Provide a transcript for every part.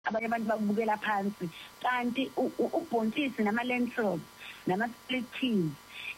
abanye abantu bakubukela phansi kanti ubhontshisi nama-lentils nama-split peas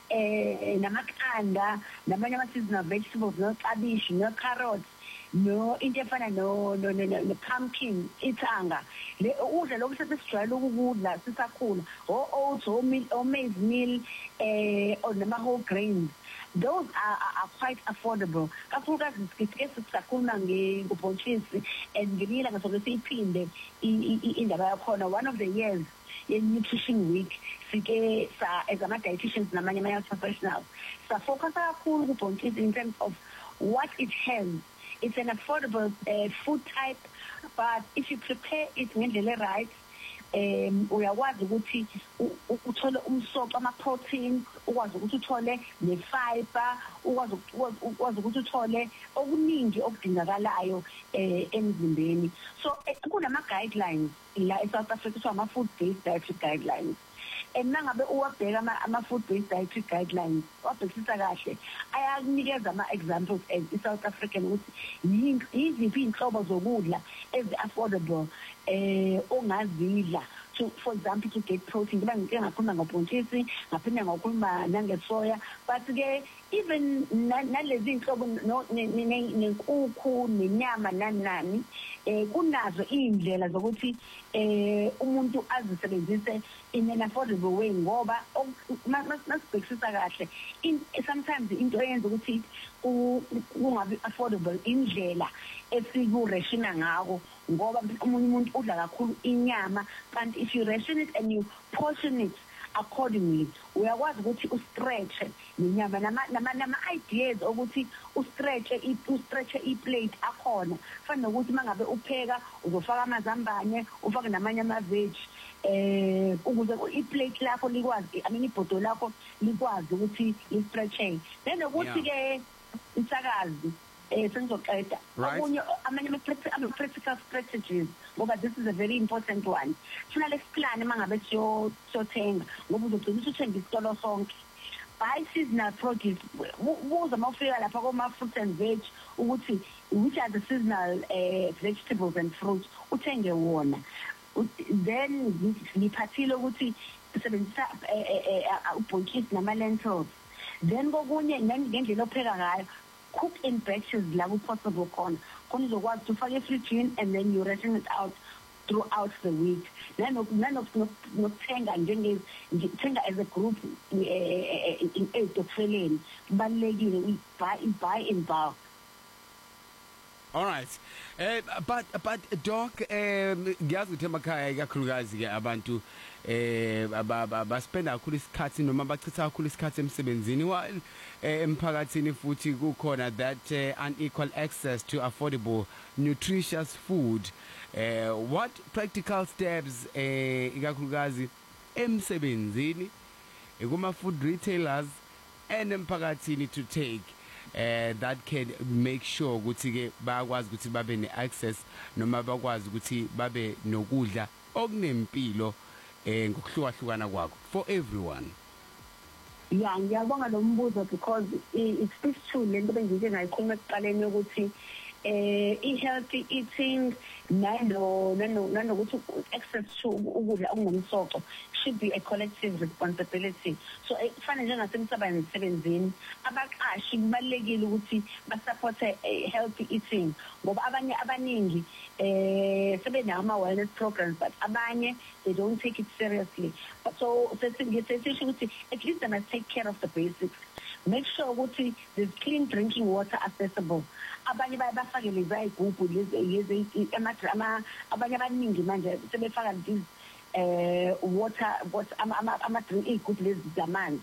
namakanda namanye ama-seasonal vegetables noklabishi no-carrots no into efana no pumpkin ithanga ukudla lokhu sesijwayele ukudla sisakhula oats maize meal or nama whole grains. Those are quite affordable. Kakhulukazi sikhe sisakhuluma ngobhontshisi and ngilila ngasokuthi iphinde indaba yakhona one of the years nutrition week sike as ama-dietitians namanye ama-health professionals focus kakhulu kubhontshisi in terms of what it has. It's an affordable food type, but if you prepare it ngendlela right, uyakwazi ukuthi uthole umsoco ama-protein, ukwazi ukuthi uthole ne-fiber, ukwazi ukuthi uthole okuningi okudingakalayo emzimbeni. So kunama-guidelines la eSouth Africa kuthiwa ama-food-based dietary guidelines. Nangabe uwabheka ama-food-based dietary guidelines wabhekisisa kahle ayakunikeza ama-examples as i-South African ukuthi yiziphi iy'nhlobo zokudla ezi-affordable ongazidla for example to get protein. Ngoba ngike ngakhuluma ngobhontshisi ngaphinde ngakhuluma nangesoya but-ke even nalezi iy'nhlobo nenkukhu nenyama nani kunazo iy'ndlela zokuthi umuntu azisebenzise in an affordable way ngoba masibhekisisa kahle sometimes into eyenza ukuthi kungabi affordable indlela esikurationa ngako ngoba umunye umuntu udla kakhulu inyama kanti if you ration it and you portion it accordingly uyakwazi ukuthi ustretch nenyama nama-ideas ukuthi ustretch i-plate akhona fana nokuthi mangabe upheka uzofaka amazambane ufake namanye ama-veg ukuze i-plate lakho likwazi ibhodo lakho likwazi ukuthi li-stretch nanokuthi-ke insakazi sengizoqeda okunye amanye ama-practical strategies ngoba this is a very important one. Funa lesiplane mangabe siyothenga ngoba uzogcina usuthenga isitolo sonke. Buy seasonal produce. Buza mawufika lapha kuma-fruits and veg ukuthi which are the seasonal vegetables and fruits uthenge wona. Then ngiphathile ukuthi usebenzisa ubhontshisi nama-lentils. Then kokunye ngendlela opheka ngayo cook in batches la possible khona uzokwazi ufake efrijini and then you ration it out throughout the week. Nokuthenga ngithenga as a group edokfeleni kubalekile we buy in bulk. All right. But Doc, ngiyazi ukuthi emakhaya ikakhulukazi ke abantu baspenda kakhulu isikhathi noma bachitha kakhulu isikhathi emsebenzini while emphakathini futhi kukhona that unequal access to affordable nutritious food. What practical steps ikakhulukazi emsebenzini kuma food retailers and emphakathini to take that can make sure ukuthi ke bakwazi ukuthi babe ne-access noma bakwazi ukuthi babe nokudla okunempilo ngokuhlukahlukana kwakho for everyone? Yeah, ngiyabonga lo mbuzo because it speaks to lento bengike ngayikhuluma ekuqaleni ukuthi i-healthy eating nanokuthi access to ukudla okunomsoco should be a collective responsibility. So kufana njengasemsebenzini abaqashi kubalekile ukuthi basupporte healthy eating ngoba abanye abaningi sebenawo ama-wellness programs but abanye they don't take it seriously. But so sesisho ukuthi at least they must take care of the basics. Make sure ukuthi there's clean drinking water accessible. Abanye bayabafake lezi ayigubhu lezi abanye abaningi manje sebefaka these water ama-drink iy'gubhu lezi zamanzi.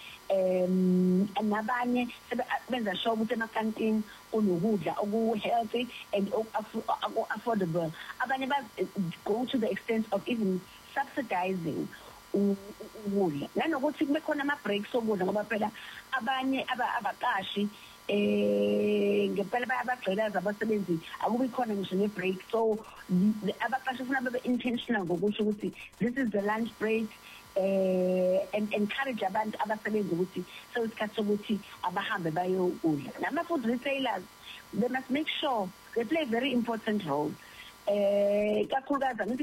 Nabanye benza sure ukuthi emakantini kunokudla oku-healthy and affordable. Abanye go to the extent of even subsidizing ukudla nanokuthi kube khona ama-breaks okudla ngoba phela abanye abaqashi ngempela bayabagqilaza abasebenzi akubi khona ngisho ne-break. So abaqashi ufuna babe intentional ngokusho ukuthi this is the lunch break and encourage abantu abasebenzi ukuthi seyisikhathi sokuthi abahambe bayokudla. Nama-food retailers, they must make sure they play a very important role kakhulukazi